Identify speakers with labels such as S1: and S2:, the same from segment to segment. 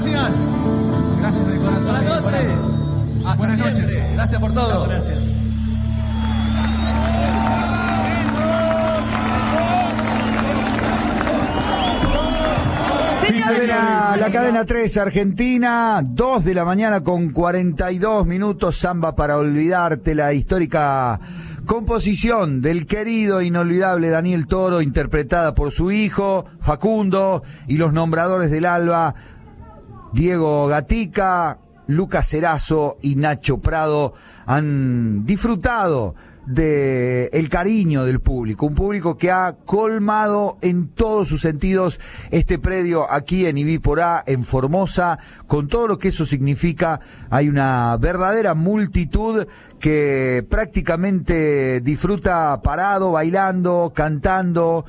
S1: gracias. Gracias de corazón.
S2: Buenas noches. Hasta
S1: Buenas
S2: siempre.
S1: noches.
S2: Gracias por todo.
S1: Chao, gracias.
S3: La cadena 3 Argentina, 2 de la mañana con 42 minutos, Samba para olvidarte, la histórica composición del querido, inolvidable Daniel Toro, interpretada por su hijo, Facundo, y los nombradores del Alba, Diego Gatica, Lucas Cerazo y Nacho Prado, han disfrutado de el cariño del público, un público que ha colmado en todos sus sentidos este predio aquí en Ibiporá, en Formosa, con todo lo que eso significa. Hay una verdadera multitud que prácticamente disfruta parado, bailando, cantando.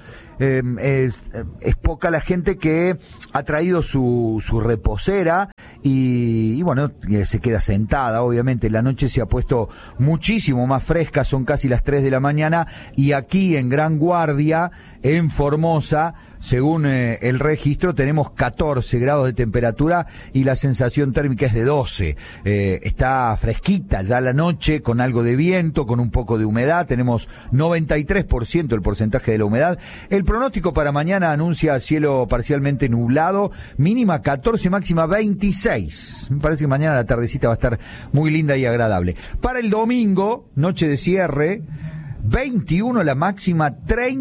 S3: Es poca la gente que ha traído su reposera y bueno, se queda sentada. Obviamente la noche se ha puesto muchísimo más fresca, son casi las 3 de la mañana y aquí en Gran Guardia, en Formosa, según el registro, tenemos 14 grados de temperatura y la sensación térmica es de 12. Está fresquita ya la noche, con algo de viento, con un poco de humedad. Tenemos 93% el porcentaje de la humedad. El pronóstico para mañana anuncia cielo parcialmente nublado, mínima 14, máxima 26. Me parece que mañana la tardecita va a estar muy linda y agradable. Para el domingo, noche de cierre, 21 la máxima,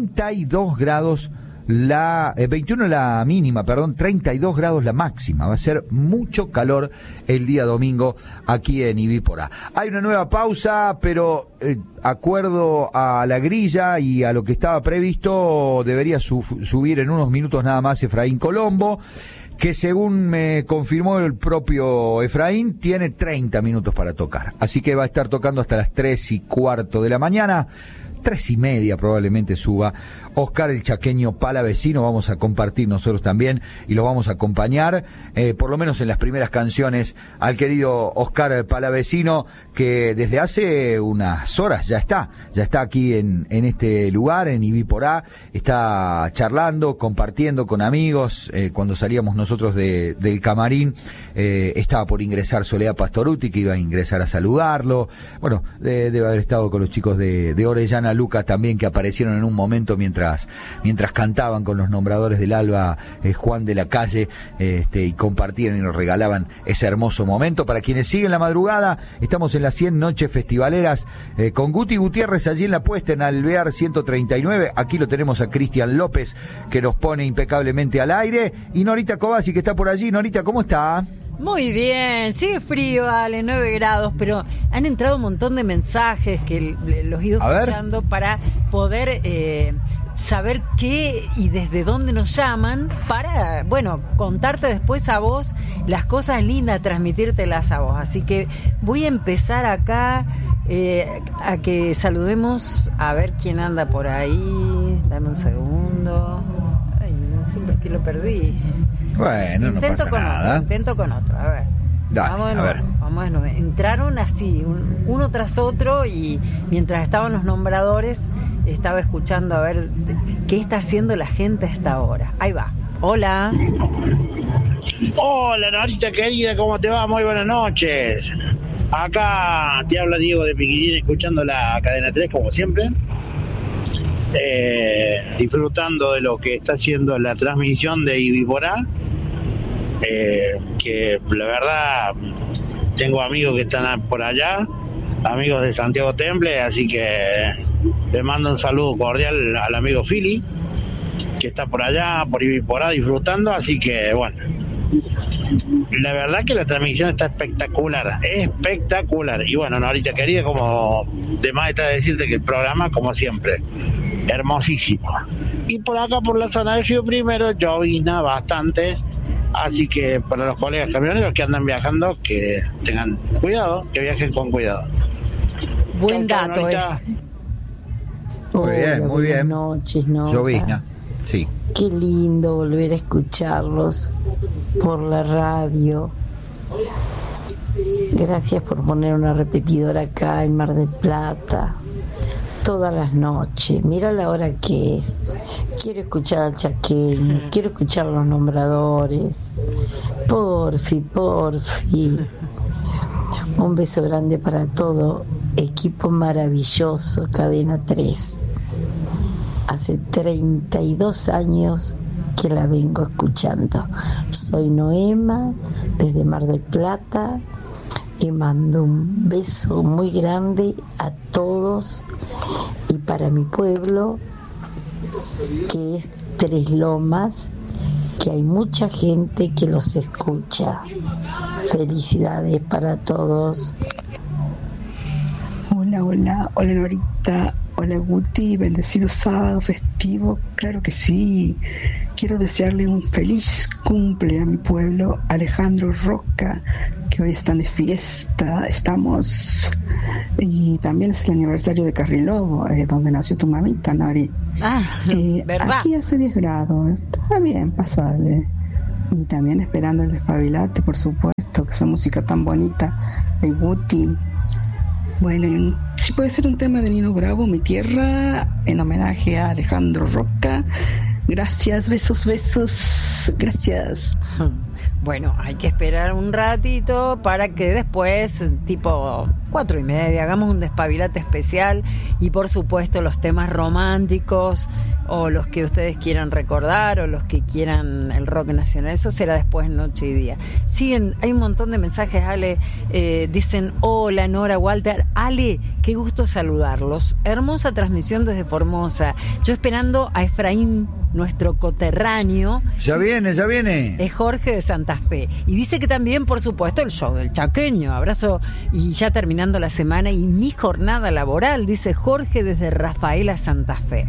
S3: 32 grados la 21 la mínima, 32 grados la máxima. Va a ser mucho calor el día domingo aquí en Ibiporá. Hay una nueva pausa, pero acuerdo a la grilla y a lo que estaba previsto, debería subir en unos minutos nada más Efraín Colombo, que según me confirmó el propio Efraín, tiene 30 minutos para tocar. Así que va a estar tocando hasta las 3:15 de la mañana. 3:30 probablemente suba Oscar el Chaqueño Palavecino. Vamos a compartir nosotros también y lo vamos a acompañar, por lo menos en las primeras canciones, al querido Oscar Palavecino, que desde hace unas horas ya está aquí en este lugar, en Ibiporá, está charlando, compartiendo con amigos. Cuando salíamos nosotros del camarín, estaba por ingresar Soledad Pastoruti, que iba a ingresar a saludarlo. Bueno, debe haber estado con los chicos de Orellana Lucas también, que aparecieron en un momento mientras cantaban con los nombradores del Alba, Juan de la Calle, y compartían y nos regalaban ese hermoso momento. Para quienes siguen la madrugada, estamos en las 100 noches festivaleras con Guti Gutiérrez allí en la puesta en Alvear 139. Aquí lo tenemos a Cristian López, que nos pone impecablemente al aire, y Norita Cobasi, que está por allí. Norita, ¿cómo está?
S4: Muy bien, sigue frío, vale, 9 grados, pero han entrado un montón de mensajes que los he ido escuchando para poder saber qué y desde dónde nos llaman para, bueno, contarte después a vos las cosas lindas, transmitírtelas a vos. Así que voy a empezar acá a que saludemos a ver quién anda por ahí. Dame un segundo. Ay, no sé por qué lo perdí.
S3: Bueno, no pasa nada.
S4: Intento con otro, a ver.
S3: Dale,
S4: vamos de nuevo. Entraron así, uno tras otro, y mientras estaban los nombradores, estaba escuchando a ver qué está haciendo la gente a esta hora. Ahí va. Hola.
S5: Hola, Norita querida, ¿cómo te va? Muy buenas noches. Acá te habla Diego de Piquillín, escuchando la cadena 3 como siempre. Disfrutando de lo que está haciendo la transmisión de Ibiporá, que la verdad tengo amigos que están por allá, amigos de Santiago Temple, así que le mando un saludo cordial al amigo Philly, que está por allá, por Ibiporá, disfrutando. Así que bueno, la verdad que la transmisión está espectacular. Y bueno, Norita querida, como de más está decirte que el programa, como siempre, hermosísimo. Y por acá, por la zona de Río Primero, llovina bastante. Así que para los colegas camioneros que andan viajando, que tengan cuidado, que viajen con cuidado.
S4: Buen dato es.
S3: Muy bien, muy bien.
S6: Buenas noches, ¿no?
S3: Llovizna, sí.
S6: Qué lindo volver a escucharlos por la radio. Gracias por poner una repetidora acá en Mar del Plata. todas las noches. Mira la hora que es. Quiero escuchar al Chaqueño, quiero escuchar a los nombradores. Porfi. Un beso grande para todo. Equipo maravilloso, Cadena 3. Hace 32 años que la vengo escuchando. Soy Noema, desde Mar del Plata, y mando un beso muy grande a todos y para mi pueblo, que es Tres Lomas, que hay mucha gente que los escucha. Felicidades para todos.
S2: Hola Norita, hola Guti, bendecido sábado festivo, claro que sí. Quiero desearle un feliz cumple a mi pueblo, Alejandro Roca, que hoy están de fiesta, y también es el aniversario de Carrilobo, donde nació tu mamita, Nori.
S4: ¿Verdad?
S2: Aquí hace 10 grados, está bien, pasable. Y también esperando el Despabilate, por supuesto, que esa música tan bonita de Guti. Bueno, si puede ser un tema de Nino Bravo, Mi Tierra, en homenaje a Alejandro Roca. Gracias, besos, gracias.
S4: Bueno, hay que esperar un ratito para que después, tipo 4:30, hagamos un Despabilate especial y por supuesto los temas románticos o los que ustedes quieran recordar o los que quieran el rock nacional, eso será después, noche y día. Siguen, hay un montón de mensajes, Ale, dicen, hola Nora, Walter, Ale, qué gusto saludarlos, hermosa transmisión desde Formosa, yo esperando a Efraín, nuestro coterráneo.
S3: Ya viene.
S4: Es Jorge de Santa Fe. Y dice que también, por supuesto, el show del Chaqueño. Abrazo y ya terminando la semana y mi jornada laboral, dice Jorge desde Rafaela, Santa Fe.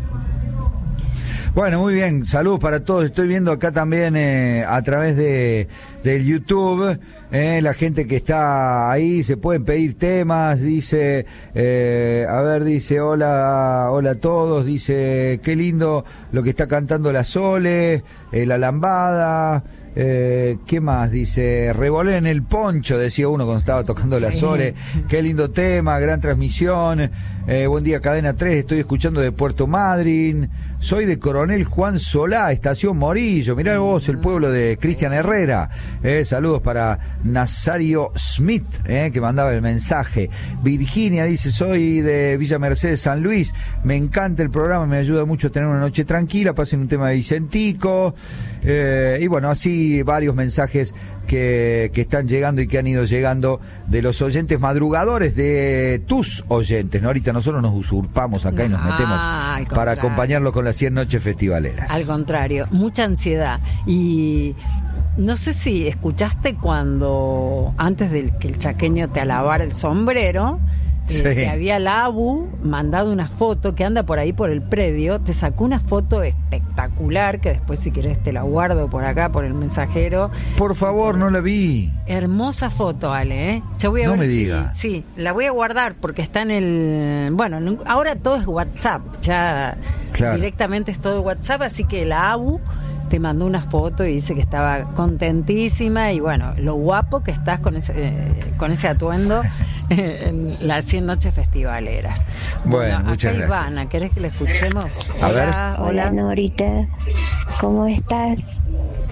S3: Bueno, muy bien, saludos para todos. Estoy viendo acá también a través del YouTube, la gente que está ahí, se pueden pedir temas, dice, dice, hola a todos, dice, qué lindo lo que está cantando la Sole, la Lambada, ¿qué más? Dice, revolé en el poncho, decía uno cuando estaba tocando la Sole, qué lindo tema, gran transmisión, buen día Cadena 3, estoy escuchando de Puerto Madryn, soy de Coronel Juan Solá, Estación Morillo, mirá vos el pueblo de Cristian Herrera, saludos para Nazario Smith, que mandaba el mensaje. Virginia dice, soy de Villa Mercedes, San Luis, me encanta el programa, me ayuda mucho a tener una noche tranquila, pasen un tema de Vicentico, y bueno, así varios mensajes que están llegando y que han ido llegando de los oyentes madrugadores, de tus oyentes, ¿no? Ahorita nosotros nos usurpamos acá y nos metemos para acompañarlo con las 100 noches festivaleras.
S4: Al contrario, mucha ansiedad. Y no sé si escuchaste cuando, antes de que el Chaqueño te alabara el sombrero, que había la ABU mandado una foto que anda por ahí por el predio, te sacó una foto espectacular que después si querés te la guardo por acá por el mensajero.
S3: Por favor, no la vi.
S4: Hermosa foto, Ale, Ya voy a ver si sí, la voy a guardar porque está en el, bueno, ahora todo es WhatsApp, ya claro. Directamente es todo WhatsApp, así que la ABU te mandó una foto y dice que estaba contentísima y bueno, lo guapo que estás con ese atuendo en las 100 noches festivaleras.
S3: Bueno, muchas gracias.
S4: Ivana, ¿querés que la escuchemos?
S3: A ver.
S7: Hola Norita, ¿cómo estás?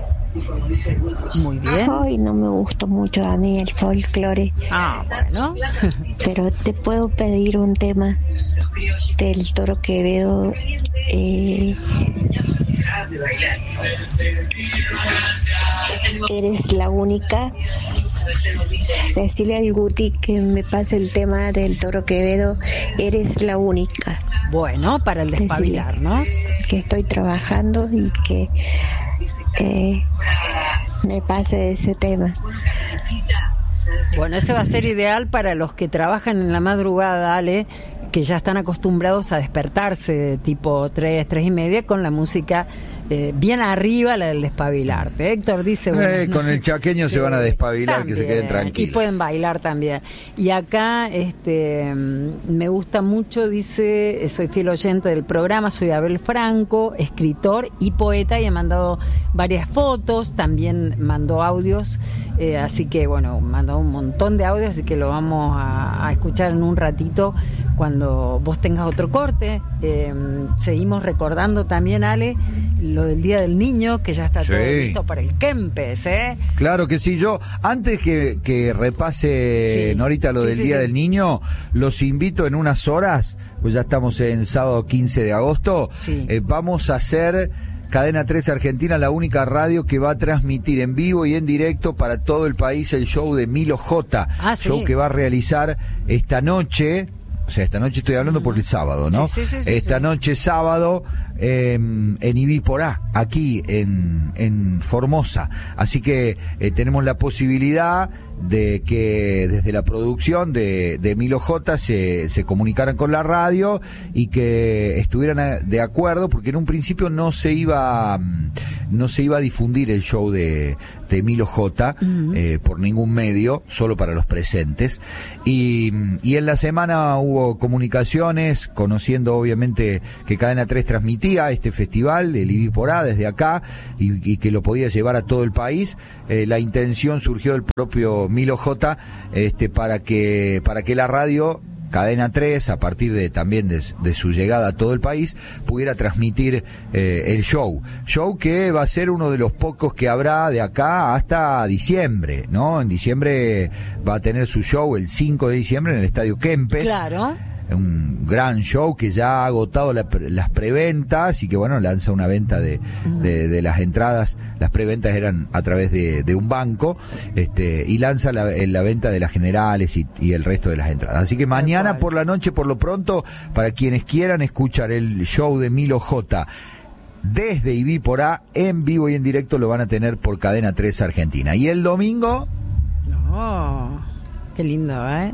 S4: Muy bien.
S7: Hoy no me gustó mucho a mí el folclore.
S4: Bueno.
S7: Pero te puedo pedir un tema del Toro Quevedo. Eres la única. Decirle al Guti que me pase el tema del Toro Quevedo. Eres la única.
S4: Bueno, para el despabilarnos.
S7: Que estoy trabajando y que me pase ese tema.
S4: Bueno, ese va a ser ideal para los que trabajan en la madrugada, Ale, que ya están acostumbrados a despertarse tipo 3:30 con la música bien arriba, la del despabilarte. Héctor dice... Bueno,
S3: con el Chaqueño se van a despabilar, también, que se queden tranquilos.
S4: Y pueden bailar también. Y acá me gusta mucho, dice, soy fiel oyente del programa, soy Abel Franco, escritor y poeta, y he mandado varias fotos, también mandó audios, así que bueno, mandó un montón de audios, así que lo vamos a escuchar en un ratito cuando vos tengas otro corte. Seguimos recordando también, Ale, lo del Día del Niño, que ya está todo listo para el Kempes, ¿eh?
S3: Claro que sí. Yo, antes que repase, Norita, lo del Día del Niño, los invito en unas horas, pues ya estamos en sábado 15 de agosto, vamos a hacer Cadena 3 Argentina, la única radio que va a transmitir en vivo y en directo para todo el país el show de Milo J. Show que va a realizar esta noche. O sea, esta noche estoy hablando por el sábado, ¿no? Esta noche sábado en Ibiporá, aquí en Formosa. Así que tenemos la posibilidad de que desde la producción de Milo J se comunicaran con la radio y que estuvieran de acuerdo, porque en un principio no se iba a difundir el show de Milo J por ningún medio, solo para los presentes, y en la semana hubo comunicaciones, conociendo obviamente que Cadena 3 transmitía este festival, el Ibiporá, desde acá, y que lo podía llevar a todo el país. La intención surgió del propio Milo J, para que la radio Cadena 3, a partir también de su llegada a todo el país, pudiera transmitir el show que va a ser uno de los pocos que habrá de acá hasta diciembre, ¿no? En diciembre va a tener su show el 5 de diciembre en el Estadio Kempes.
S4: Claro.
S3: Un gran show que ya ha agotado las preventas y que, bueno, lanza una venta de las entradas. Las preventas eran a través de un banco, y lanza la venta de las generales y el resto de las entradas. Así que mañana por la noche, por lo pronto, para quienes quieran escuchar el show de Milo J desde Ibiporá, en vivo y en directo, lo van a tener por Cadena 3 Argentina. ¿Y el domingo?
S4: No, qué lindo, ¿eh?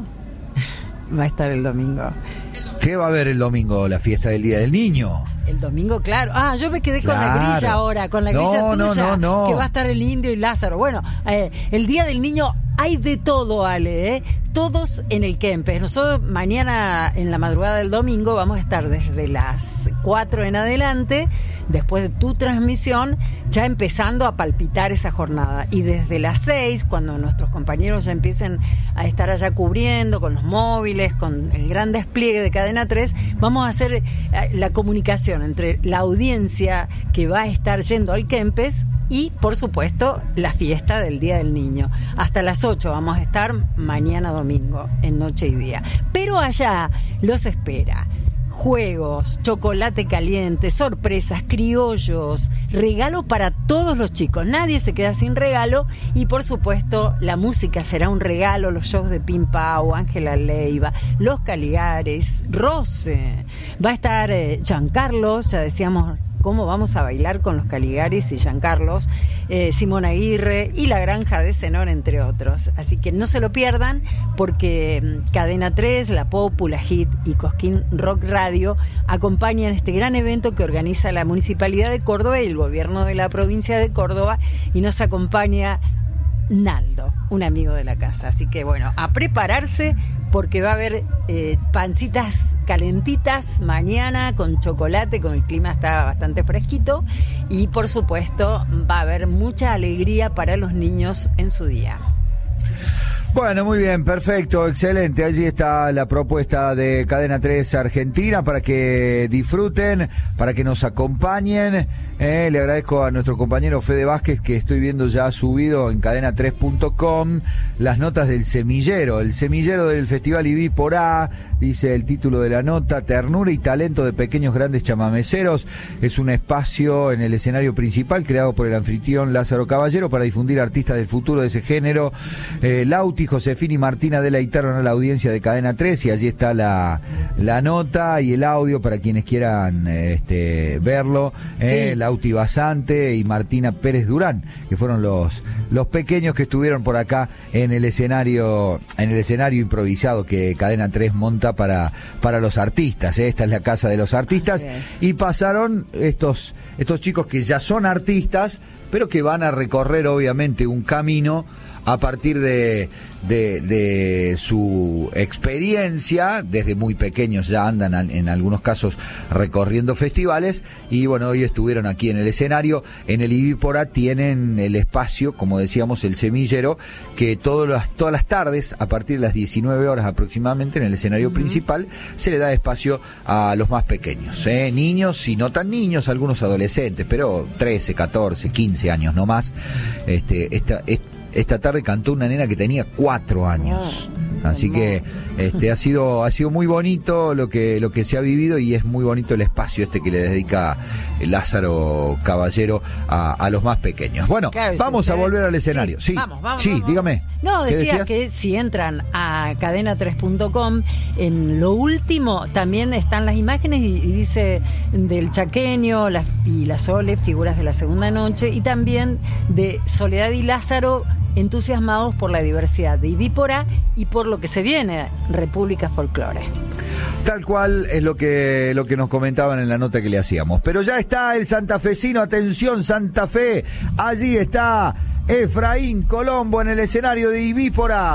S4: Va a estar el domingo.
S3: ¿Qué va a haber el domingo? La fiesta del Día del Niño.
S4: El domingo, claro. Yo me quedé con la grilla ahora, con la grilla tuya, que va a estar el Indio y Lázaro. Bueno, el Día del Niño hay de todo, Ale, todos en el Kempes. Nosotros mañana, en la madrugada del domingo, vamos a estar desde las 4 en adelante, después de tu transmisión, ya empezando a palpitar esa jornada. Y desde las 6, cuando nuestros compañeros ya empiecen a estar allá cubriendo, con los móviles, con el gran despliegue de Cadena 3, vamos a hacer la comunicación entre la audiencia que va a estar yendo al Kempes y, por supuesto, la fiesta del Día del Niño. Hasta las 8 vamos a estar mañana domingo, en noche y día. Pero allá los espera juegos, chocolate caliente, sorpresas, criollos, regalo para todos los chicos. Nadie se queda sin regalo y, por supuesto, la música será un regalo. Los shows de Pim Pau, Ángela Leiva, Los Caligares, Rose. Va a estar Giancarlos, ya decíamos cómo vamos a bailar con los Caligares y Giancarlos, Simón Aguirre y La Granja de Zenón, entre otros. Así que no se lo pierdan, porque Cadena 3, La Popula, Hit y Cosquín Rock Radio acompañan este gran evento que organiza la Municipalidad de Córdoba y el Gobierno de la Provincia de Córdoba, y nos acompaña Naldo, un amigo de la casa. Así que, bueno, a prepararse, porque va a haber pancitas calentitas mañana con chocolate, con el clima está bastante fresquito, y por supuesto va a haber mucha alegría para los niños en su día.
S3: Bueno, muy bien, perfecto, excelente. Allí está la propuesta de Cadena 3 Argentina para que disfruten, para que nos acompañen. Le agradezco a nuestro compañero Fede Vázquez, que estoy viendo ya subido en cadena3.com las notas del semillero. El semillero del Festival Ibiporá, dice el título de la nota: ternura y talento de pequeños grandes chamameceros. Es un espacio en el escenario principal creado por el anfitrión Lázaro Caballero para difundir artistas del futuro de ese género. Lauti, Josefina y Martina deleitaron a la audiencia de Cadena 3, y allí está la nota y el audio para quienes quieran verlo. Lauti Basante y Martina Pérez Durán, que fueron los pequeños que estuvieron por acá en el escenario improvisado que Cadena 3 monta para los artistas. Esta es la casa de los artistas, y pasaron estos chicos que ya son artistas, pero que van a recorrer obviamente un camino a partir de su experiencia, desde muy pequeños ya andan en algunos casos recorriendo festivales, y bueno, hoy estuvieron aquí en el escenario. En el Ibípora tienen el espacio, como decíamos, el semillero, que todas las tardes, a partir de las 19 horas aproximadamente, en el escenario principal, se le da espacio a los más pequeños, niños y no tan niños, algunos adolescentes, pero 13, 14, 15 años no más. Esta tarde cantó una nena que tenía 4 años. Así que ha sido muy bonito lo que se ha vivido, y es muy bonito el espacio que le dedica Lázaro Caballero a los más pequeños. Bueno, claro, vamos a volver al escenario. Sí, vamos, dígame.
S4: No, decía que si entran a cadena3.com, en lo último también están las imágenes y dice del Chaqueño y la Sole, figuras de la segunda noche, y también de Soledad y Lázaro, entusiasmados por la diversidad de Ibípora y por lo que se viene, República Folclore.
S3: Tal cual es lo que nos comentaban en la nota que le hacíamos. Pero ya está el santafesino, atención Santa Fe, allí está Efraín Colombo en el escenario de Ibípora.